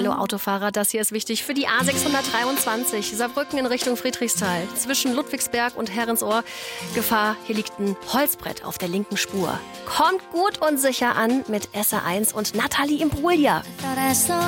Hallo Autofahrer, das hier ist wichtig für die A623, Saarbrücken in Richtung Friedrichsthal. Zwischen Ludwigsberg und Herrensohr Gefahr, hier liegt ein Holzbrett auf der linken Spur. Kommt gut und sicher an mit SR1 und Nathalie Imbruglia.